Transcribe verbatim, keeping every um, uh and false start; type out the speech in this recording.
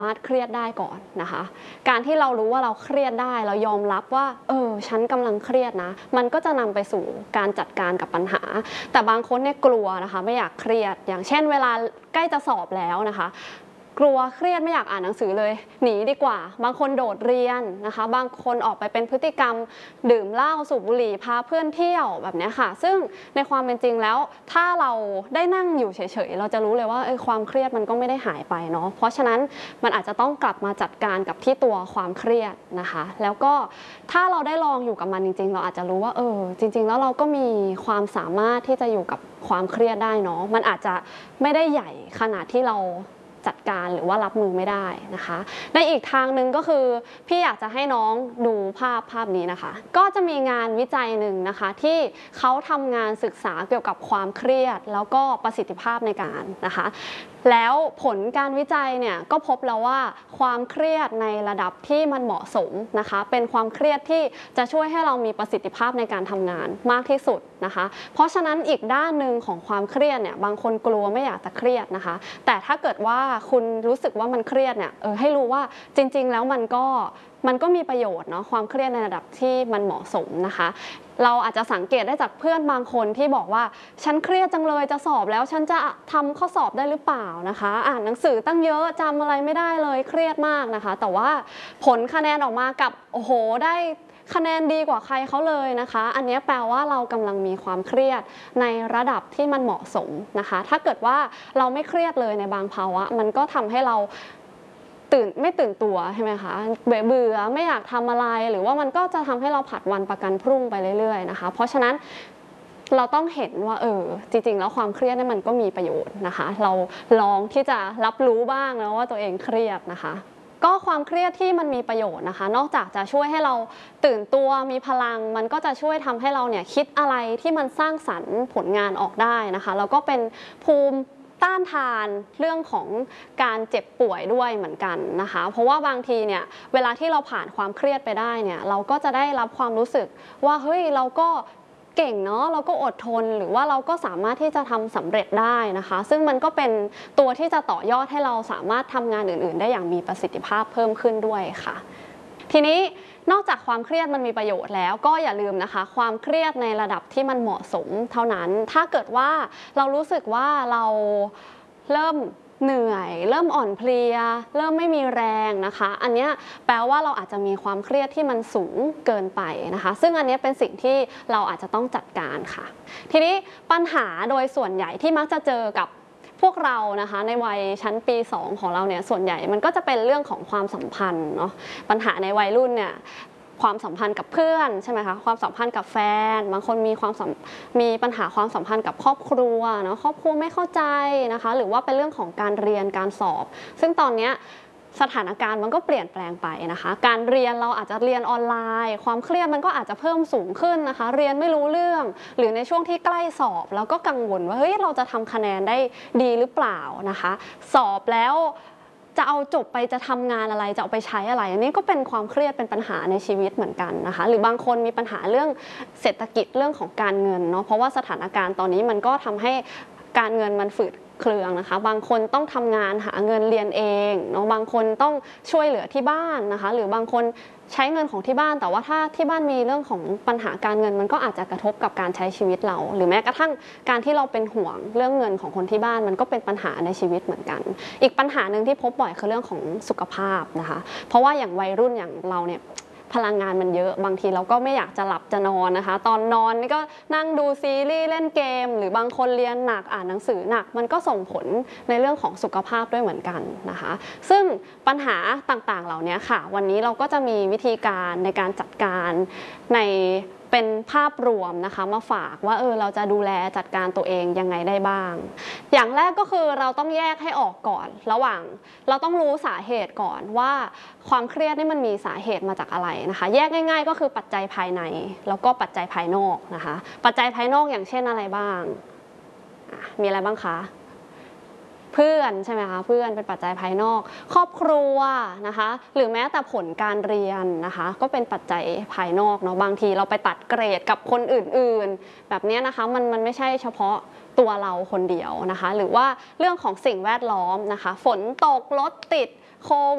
สามารถเครียดได้ก่อนนะคะการที่เรารู้ว่าเราเครียดได้เรายอมรับว่าเออฉันกำลังเครียดนะมันก็จะนำไปสู่การจัดการกับปัญหาแต่บางคนเนี่ยกลัวนะคะไม่อยากเครียดอย่างเช่นเวลาใกล้จะสอบแล้วนะคะกลัวเครียดไม่อยากอ่านหนังสือเลยหนีดีกว่าบางคนโดดเรียนนะคะบางคนออกไปเป็นพฤติกรรมดื่มเหล้าสูบบุหรี่พาเพื่อนเที่ยวแบบนี้ค่ะซึ่งในความเป็นจริงแล้วถ้าเราได้นั่งอยู่เฉยๆเราจะรู้เลยว่าเออความเครียดมันก็ไม่ได้หายไปเนาะเพราะฉะนั้นมันอาจจะต้องกลับมาจัดการกับที่ตัวความเครียดนะคะแล้วก็ถ้าเราได้ลองอยู่กับมันจริงๆเราอาจจะรู้ว่าเออจริงๆแล้วเราก็มีความสามารถที่จะอยู่กับความเครียดได้เนาะมันอาจจะไม่ได้ใหญ่ขนาดที่เราจัดการหรือว่ารับมือไม่ได้นะคะในอีกทางหนึ่งก็คือพี่อยากจะให้น้องดูภาพภาพนี้นะคะก็จะมีงานวิจัยหนึ่งนะคะที่เขาทำงานศึกษาเกี่ยวกับความเครียดแล้วก็ประสิทธิภาพในการนะคะแล้วผลการวิจัยเนี่ยก็พบแล้วว่าความเครียดในระดับที่มันเหมาะสมนะคะเป็นความเครียดที่จะช่วยให้เรามีประสิทธิภาพในการทำงานมากที่สุดนะคะเพราะฉะนั้นอีกด้านหนึ่งของความเครียดเนี่ยบางคนกลัวไม่อยากจะเครียดนะคะแต่ถ้าเกิดว่าคุณรู้สึกว่ามันเครียดเนี่ยเออให้รู้ว่าจริงๆแล้วมันก็มันก็มีประโยชน์เนาะความเครียดในระดับที่มันเหมาะสมนะคะเราอาจจะสังเกตได้จากเพื่อนบางคนที่บอกว่าฉันเครียดจังเลยจะสอบแล้วฉันจะทำข้อสอบได้หรือเปล่านะคะอ่านหนังสือตั้งเยอะจำอะไรไม่ได้เลยเครียดมากนะคะแต่ว่าผลคะแนนออกมากับโอ้โหได้คะแนนดีกว่าใครเขาเลยนะคะอันนี้แปลว่าเรากำลังมีความเครียดในระดับที่มันเหมาะสมนะคะถ้าเกิดว่าเราไม่เครียดเลยในบางภาวะมันก็ทำให้เราตื่นไม่ตื่นตัวใช่ไหมคะเบื่อเบื่อไม่อยากทำอะไรหรือว่ามันก็จะทำให้เราผัดวันประกันพรุ่งไปเรื่อยๆนะคะเพราะฉะนั้นเราต้องเห็นว่าเออจริงๆแล้วความเครียดนี่มันก็มีประโยชน์นะคะเราลองที่จะรับรู้บ้างแล้วว่าตัวเองเครียดนะคะก็ความเครียดที่มันมีประโยชน์นะคะนอกจากจะช่วยให้เราตื่นตัวมีพลังมันก็จะช่วยทำให้เราเนี่ยคิดอะไรที่มันสร้างสรรค์ผลงานออกได้นะคะแล้วก็เป็นภูมิต้านทานเรื่องของการเจ็บป่วยด้วยเหมือนกันนะคะเพราะว่าบางทีเนี่ยเวลาที่เราผ่านความเครียดไปได้เนี่ยเราก็จะได้รับความรู้สึกว่าเฮ้ยเราก็เก่งเนาะเราก็อดทนหรือว่าเราก็สามารถที่จะทำสำเร็จได้นะคะซึ่งมันก็เป็นตัวที่จะต่อยอดให้เราสามารถทำงานอื่นๆได้อย่างมีประสิทธิภาพเพิ่มขึ้นด้วยค่ะทีนี้นอกจากความเครียดมันมีประโยชน์แล้วก็อย่าลืมนะคะความเครียดในระดับที่มันเหมาะสมเท่านั้นถ้าเกิดว่าเรารู้สึกว่าเราเริ่มเหนื่อยเริ่มอ่อนเพลียเริ่มไม่มีแรงนะคะอันนี้แปลว่าเราอาจจะมีความเครียดที่มันสูงเกินไปนะคะซึ่งอันนี้เป็นสิ่งที่เราอาจจะต้องจัดการค่ะทีนี้ปัญหาโดยส่วนใหญ่ที่มักจะเจอกับพวกเรานะคะในวัยชั้นปีสองของเราเนี่ยส่วนใหญ่มันก็จะเป็นเรื่องของความสัมพันธ์เนาะปัญหาในวัยรุ่นเนี่ยความสัมพันธ์กับเพื่อนใช่ไหมคะความสัมพันธ์กับแฟนบางคนมีความมีปัญหาความสัมพันธ์กับครอบครัวเนาะครอบครัวไม่เข้าใจนะคะหรือว่าเป็นเรื่องของการเรียนการสอบซึ่งตอนนี้สถานการณ์มันก็เปลี่ยนแปลงไปนะคะการเรียนเราอาจจะเรียนออนไลน์ความเครียดมันก็อาจจะเพิ่มสูงขึ้นนะคะเรียนไม่รู้เรื่องหรือในช่วงที่ใกล้สอบเราก็กังวลว่าเฮ้ยเราจะทำคะแนนได้ดีหรือเปล่านะคะสอบแล้วจะเอาจบไปจะทำงานอะไรจะเอาไปใช้อะไรอันนี้ก็เป็นความเครียดเป็นปัญหาในชีวิตเหมือนกันนะคะหรือบางคนมีปัญหาเรื่องเศรษฐกิจเรื่องของการเงินเนาะเพราะว่าสถานการณ์ตอนนี้มันก็ทำให้การเงินมันฝืดเครืองนะคะบางคนต้องทำงานหาเงินเรียนเองเนาะบางคนต้องช่วยเหลือที่บ้านนะคะหรือบางคนใช้เงินของที่บ้านแต่ว่าถ้าที่บ้านมีเรื่องของปัญหาการเงินมันก็อาจจะกระทบกับการใช้ชีวิตเราหรือแม้กระทั่งการที่เราเป็นห่วงเรื่องเงินของคนที่บ้านมันก็เป็นปัญหาในชีวิตเหมือนกันอีกปัญหาหนึ่งที่พบบ่อยคือเรื่องของสุขภาพนะคะเพราะว่าอย่างวัยรุ่นอย่างเราเนี่ยพลังงานมันเยอะบางทีเราก็ไม่อยากจะหลับจะนอนนะคะตอนนอนนี่ก็นั่งดูซีรีส์เล่นเกมหรือบางคนเรียนหนักอ่านหนังสือหนักมันก็ส่งผลในเรื่องของสุขภาพด้วยเหมือนกันนะคะซึ่งปัญหาต่างๆเหล่านี้ค่ะวันนี้เราก็จะมีวิธีการในการจัดการในเป็นภาพรวมนะคะมาฝากว่าเออเราจะดูแลจัดการตัวเองยังไงได้บ้างอย่างแรกก็คือเราต้องแยกให้ออกก่อนระหว่างเราต้องรู้สาเหตุก่อนว่าความเครียดนี่มันมีสาเหตุมาจากอะไรนะคะแยกง่ายๆก็คือปัจจัยภายในแล้วก็ปัจจัยภายนอกนะคะปัจจัยภายนอกอย่างเช่นอะไรบ้างมีอะไรบ้างคะเพื่อนใช่ไหมคะเพื่อนเป็นปัจจัยภายนอกครอบครัวนะคะหรือแม้แต่ผลการเรียนนะคะก็เป็นปัจจัยภายนอกเนาะบางทีเราไปตัดเกรดกับคนอื่นๆแบบนี้นะคะมันมันไม่ใช่เฉพาะตัวเราคนเดียวนะคะหรือว่าเรื่องของสิ่งแวดล้อมนะคะฝนตกรถติดโค